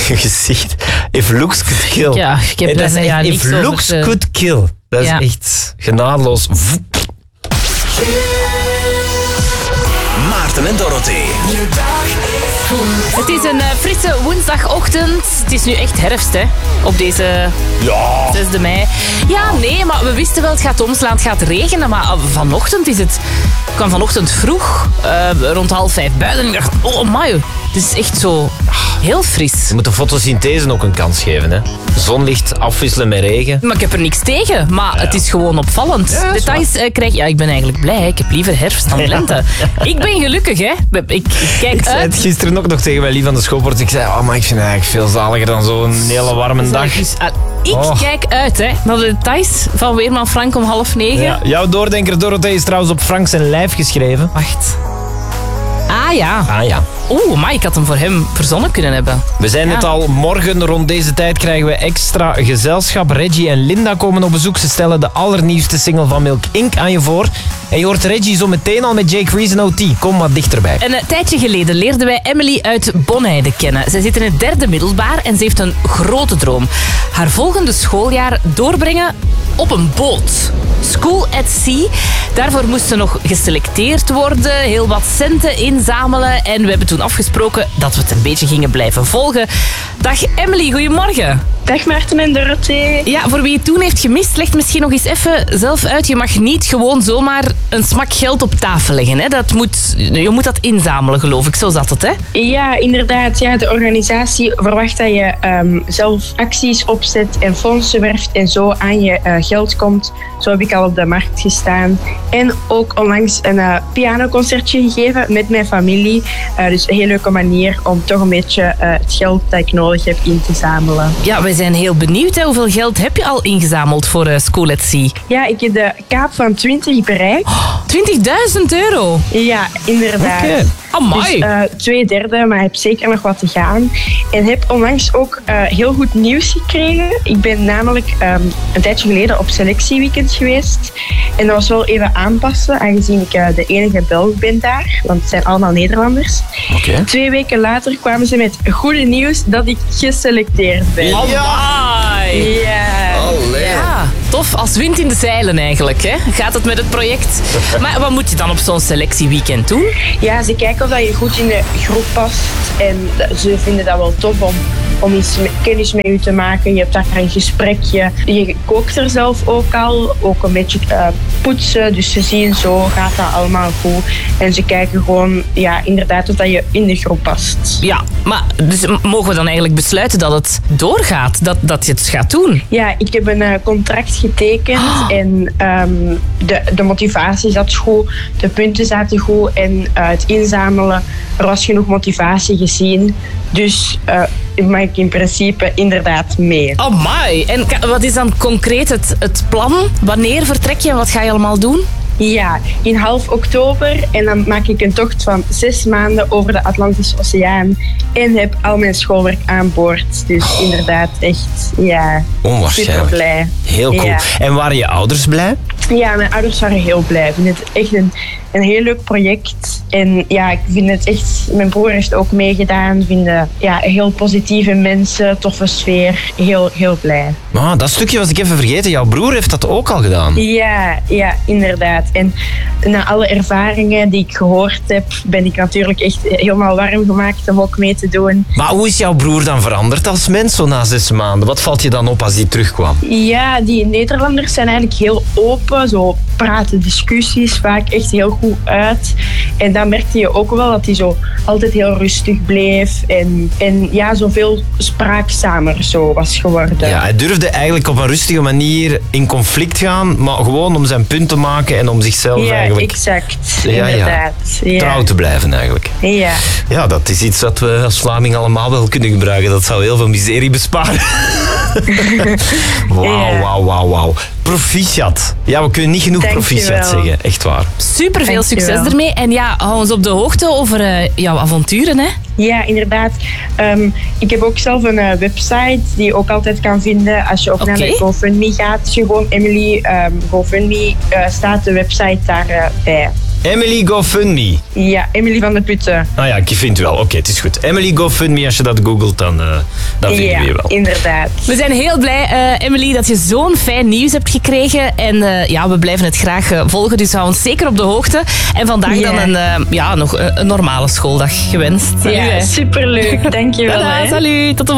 je gezicht. If looks could kill. Ja, ik heb dat is echt, niks if over looks te... could kill. Dat is echt genadeloos. Maarten en Dorothee. Het is een frisse woensdagochtend. Het is nu echt herfst, hè? Op deze 6e mei. Ja, nee, maar we wisten wel, het gaat omslaan, het gaat regenen. Maar vanochtend kwam vanochtend vroeg, rond 4:30 buiten. En ik dacht, oh my, het is echt zo heel fris. Je moet de fotosynthese ook een kans geven, hè. Zonlicht afwisselen met regen. Maar ik heb er niks tegen, maar het is gewoon opvallend. Ja, Details krijg ik ben eigenlijk blij. Ik heb liever herfst dan lente. Ik ben gelukkig, hè. Ik kijk Ik zei uit. het gisteren ook nog tegen mijn lief van de schoolpoort. Ik zei, maar ik vind het eigenlijk veel zaliger dan zo'n hele warme dag. Ik kijk uit, hè, naar de details van Weerman Frank om 8:30. Ja, jouw doordenker Dorothee is trouwens op Frank zijn lijf geschreven. Wacht. Ah ja. Ah ja. Oeh, maar ik had hem voor hem verzonnen kunnen hebben. We zijn net al, morgen rond deze tijd krijgen we extra gezelschap. Reggie en Linda komen op bezoek. Ze stellen de allernieuwste single van Milk Inc. aan je voor. En je hoort Reggie zo meteen al met Jake Reese en OT. Kom wat dichterbij. Een tijdje geleden leerden wij Emily uit Bonheide kennen. Zij zit in het 3e middelbaar en ze heeft een grote droom. Haar volgende schooljaar doorbrengen op een boot. School at Sea. Daarvoor moest ze nog geselecteerd worden, heel wat centen inzamelen. En we hebben toen afgesproken dat we het een beetje gingen blijven volgen. Dag Emily, goedemorgen. Dag Maarten en Dorothee. Ja, voor wie het toen heeft gemist, leg misschien nog eens even zelf uit. Je mag niet gewoon zomaar een smak geld op tafel leggen. Hè? Je moet dat inzamelen, geloof ik. Zo zat het, hè? Ja, inderdaad. Ja, de organisatie verwacht dat je zelf acties opzet en fondsen werft en zo aan je geld komt. Zo heb ik al op de markt gestaan. En ook onlangs een pianoconcertje gegeven met mijn familie. Dus een heel leuke manier om toch een beetje het geld dat ik nodig heb in te zamelen. Ja, wij zijn heel benieuwd. Hè? Hoeveel geld heb je al ingezameld voor School at Sea? Ja, ik heb de kaap van 20 bereikt. 20.000 euro? Ja, inderdaad. Oké. Amai. Dus 2/3, maar heb zeker nog wat te gaan. En heb onlangs ook heel goed nieuws gekregen. Ik ben namelijk een tijdje geleden op selectieweekend geweest. En dat was wel even aanpassen, aangezien ik de enige Belg ben daar. Want het zijn allemaal Nederlanders. Oké. 2 weken later kwamen ze met goede nieuws dat ik geselecteerd ben. Amai. Ja. Allee. Ja, tof. Als wind in de zeilen eigenlijk, hè? Gaat het met het project? Maar wat moet je dan op zo'n selectieweekend doen? Ja, ze kijken of dat je goed in de groep past. En ze vinden dat wel tof om eens kennis met je te maken. Je hebt daar een gesprekje. Je kookt er zelf ook al. Ook een beetje poetsen. Dus ze zien zo gaat dat allemaal goed. En ze kijken gewoon, ja, inderdaad of dat je in de groep past. Ja, maar dus mogen we dan eigenlijk besluiten dat het doorgaat? Dat je het gaat doen? Ja, ik heb een contract getekend. En de motivatie zat goed. De punten zaten goed. En het inzamelen, er was genoeg motivatie gezien. Dus mag ik in principe inderdaad mee. Amai. En wat is dan concreet het plan? Wanneer vertrek je en wat ga je allemaal doen? Ja, in half oktober. En dan maak ik een tocht van 6 maanden over de Atlantische Oceaan. En heb al mijn schoolwerk aan boord. Dus inderdaad echt, ja, Onwaarschijnlijk. super blij. Heel cool. Ja. En waren je ouders blij? Ja, mijn ouders waren heel blij. Ik vind het echt een heel leuk project. En ja, ik vind het echt... Mijn broer heeft ook meegedaan. Ik vind heel positieve mensen, toffe sfeer. Heel, heel blij. Maar dat stukje was ik even vergeten. Jouw broer heeft dat ook al gedaan. Ja, inderdaad. En na alle ervaringen die ik gehoord heb, ben ik natuurlijk echt helemaal warm gemaakt om ook mee te doen. Maar hoe is jouw broer dan veranderd als mens zo na 6 maanden? Wat valt je dan op als hij terugkwam? Ja, die Nederlanders zijn eigenlijk heel open. Zo praten discussies vaak echt heel goed uit. En dan merkte je ook wel dat hij zo altijd heel rustig bleef. En ja, zoveel spraakzamer zo was geworden. Ja, hij durfde eigenlijk op een rustige manier in conflict gaan, maar gewoon om zijn punt te maken en om zichzelf eigenlijk exact. Ja, Inderdaad. Ja. trouw te blijven eigenlijk. Ja. Ja, dat is iets dat we als Vlaming allemaal wel kunnen gebruiken. Dat zou heel veel miserie besparen. Wauw. Proficiat. Ja, we kunnen niet genoeg proficiat zeggen. Echt waar. Super veel succes ermee. En ja, hou ons op de hoogte over jouw avonturen, hè? Ja, inderdaad. Ik heb ook zelf een website die je ook altijd kan vinden als je ook naar de GoFundMe gaat. Als je gewoon Emily GoFundMe staat de website daarbij. Emily GoFundMe. Ja, Emily van de Putten. Ah ja, ik vind het wel. Oké, het is goed. Emily GoFundMe, als je dat googelt, dan vinden we je wel. Inderdaad. We zijn heel blij, Emily, dat je zo'n fijn nieuws hebt gekregen. En we blijven het graag volgen, dus hou ons zeker op de hoogte. En vandaag dan nog een normale schooldag gewenst. Ja, superleuk. Dankjewel. Salut, tot de